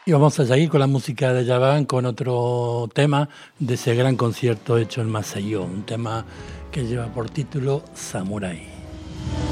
Y vamos a seguir con la música de Yaván, con otro tema de ese gran concierto hecho en Maceió, un tema que lleva por título Samurai.